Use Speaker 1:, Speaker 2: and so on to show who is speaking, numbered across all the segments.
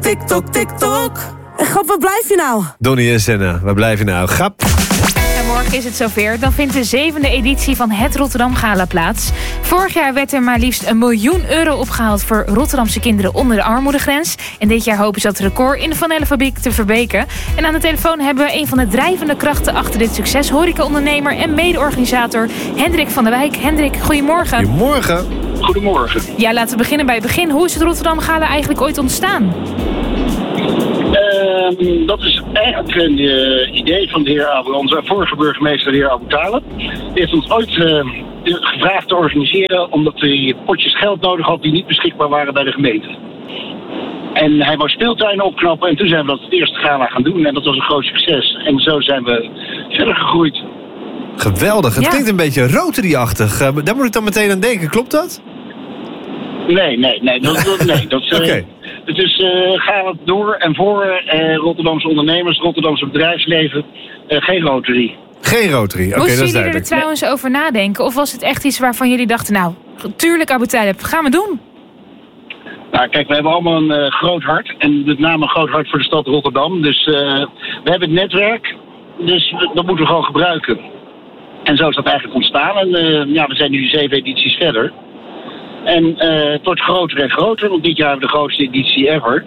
Speaker 1: TikTok, TikTok. Grap, waar blijf je nou?
Speaker 2: Donnie en Senna, waar blijf je nou? Grap.
Speaker 3: En morgen is het zover. Dan vindt de 7e editie van het Rotterdam Gala plaats. Vorig jaar werd er maar liefst €1 miljoen opgehaald voor Rotterdamse kinderen onder de armoedegrens. En dit jaar hopen ze dat record in de Van Elle-fabriek te verbreken. En aan de telefoon hebben we een van de drijvende krachten achter dit succes. Horecaondernemer en mede-organisator Hendrik van der Wijk. Hendrik, goedemorgen.
Speaker 2: Goedemorgen.
Speaker 4: Goedemorgen.
Speaker 3: Ja, laten we beginnen bij het begin. Hoe is het Rotterdam Gala eigenlijk ooit ontstaan?
Speaker 4: Dat is eigenlijk een idee van de heer onze vorige burgemeester, de heer Abu Talib. Die heeft ons ooit gevraagd te organiseren omdat hij potjes geld nodig had die niet beschikbaar waren bij de gemeente. En hij wou speeltuinen opknappen en toen zijn we dat het eerste gala gaan doen en dat was een groot succes. En zo zijn we verder gegroeid.
Speaker 2: Geweldig, het klinkt een beetje Rotary-achtig. Daar moet ik dan meteen aan denken, klopt dat?
Speaker 4: Nee.
Speaker 2: Oké.
Speaker 4: Het is gaan het door en voor Rotterdamse ondernemers, Rotterdamse bedrijfsleven, geen Rotary.
Speaker 2: Geen Rotary, oké, dat is
Speaker 3: Moesten jullie er
Speaker 2: duidelijk.
Speaker 3: trouwens over nadenken? Of was het echt iets waarvan jullie dachten, nou, tuurlijk Abu Talib, gaan we doen?
Speaker 4: Nou, kijk, we hebben allemaal een groot hart. En met name een groot hart voor de stad Rotterdam. Dus we hebben het netwerk. Dus dat moeten we gewoon gebruiken. En zo is dat eigenlijk ontstaan. En we zijn nu 7 edities verder. En het wordt groter en groter. Want dit jaar hebben we de grootste editie ever.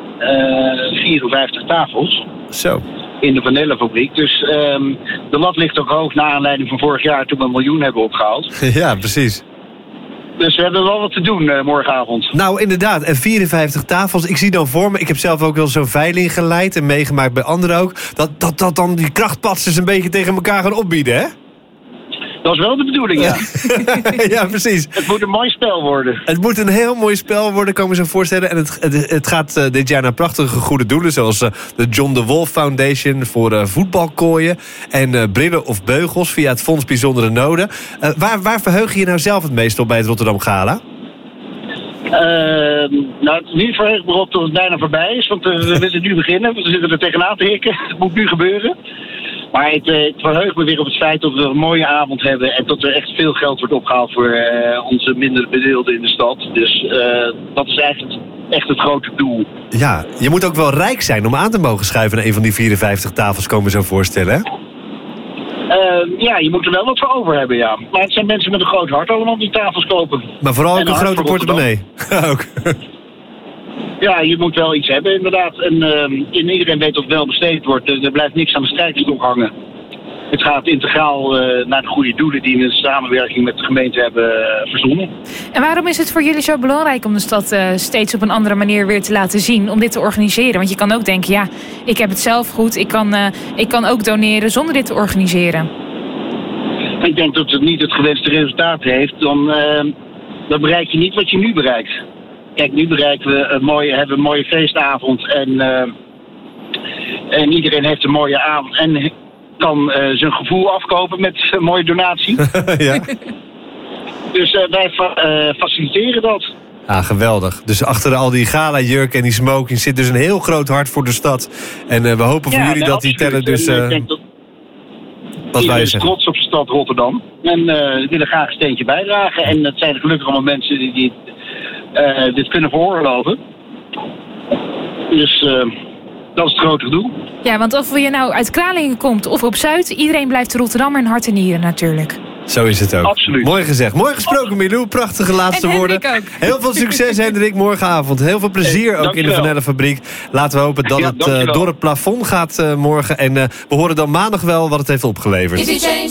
Speaker 4: 54 tafels.
Speaker 2: Zo.
Speaker 4: In de Van Elle-fabriek. Dus de lat ligt ook hoog naar aanleiding van vorig jaar toen we $1 miljoen hebben opgehaald.
Speaker 2: Ja, precies.
Speaker 4: Dus we hebben wel wat te doen morgenavond.
Speaker 2: Nou, inderdaad. En 54 tafels. Ik zie dan voor me, ik heb zelf ook wel zo'n veiling geleid en meegemaakt bij anderen ook, dat dan die krachtpatsers een beetje tegen elkaar gaan opbieden, hè?
Speaker 4: Dat is wel de bedoeling, ja.
Speaker 2: Ja, precies.
Speaker 4: Het moet een mooi spel worden.
Speaker 2: Het moet een heel mooi spel worden, kan ik me zo voorstellen. En het gaat dit jaar naar prachtige goede doelen, zoals de John de Wolf Foundation voor voetbalkooien en brillen of beugels via het Fonds Bijzondere Noden. Waar verheug je je nou zelf het meest op bij het Rotterdam Gala?
Speaker 4: Nu verheug ik me op dat het bijna voorbij is, want we willen nu beginnen. We zitten er tegenaan te hikken. Het moet nu gebeuren. Maar ik verheug me weer op het feit dat we een mooie avond hebben en dat er echt veel geld wordt opgehaald voor onze minder bedeelden in de stad. Dus dat is eigenlijk echt het grote doel.
Speaker 2: Ja, je moet ook wel rijk zijn om aan te mogen schuiven naar een van die 54 tafels, kan ik me zo voorstellen, hè?
Speaker 4: Je moet er wel wat voor over hebben, ja. Maar het zijn mensen met een groot hart allemaal die tafels kopen.
Speaker 2: Maar vooral ook een grote portemonnee. Ook.
Speaker 4: Ja, je moet wel iets hebben, inderdaad. En iedereen weet dat het wel besteed wordt. Er blijft niks aan de strijkstok hangen. Het gaat integraal naar de goede doelen die we in samenwerking met de gemeente hebben verzonnen.
Speaker 3: En waarom is het voor jullie zo belangrijk om de stad steeds op een andere manier weer te laten zien, om dit te organiseren? Want je kan ook denken, ja, ik heb het zelf goed, ik kan ook doneren zonder dit te organiseren.
Speaker 4: Ik denk dat het niet het gewenste resultaat heeft, dan bereik je niet wat je nu bereikt. Kijk, nu bereiken we hebben een mooie feestavond en iedereen heeft een mooie avond en kan zijn gevoel afkopen met een mooie donatie.
Speaker 2: Ja.
Speaker 4: Dus wij faciliteren dat.
Speaker 2: Ah, geweldig. Dus achter al die gala-jurk en die smoking zit dus een heel groot hart voor de stad. En we hopen voor jullie dat die tellen dus...
Speaker 4: ik denk dat iedereen is trots op de stad Rotterdam. En willen graag een steentje bijdragen. En het zijn gelukkig allemaal mensen die dit kunnen veroorloven. Dus dat is het grote doel.
Speaker 3: Ja, want of je nou uit Kralingen komt of op Zuid, iedereen blijft Rotterdammer in hart en nieren natuurlijk.
Speaker 2: Zo is het ook.
Speaker 4: Absoluut.
Speaker 2: Mooi gezegd. Mooi gesproken, Milou. Prachtige laatste
Speaker 3: en
Speaker 2: woorden.
Speaker 3: Ook.
Speaker 2: Heel veel succes, Hendrik, morgenavond. Heel veel plezier ook in de Van Elle-fabriek. Laten we hopen dat het door het plafond gaat morgen. En we horen dan maandag wel wat het heeft opgeleverd.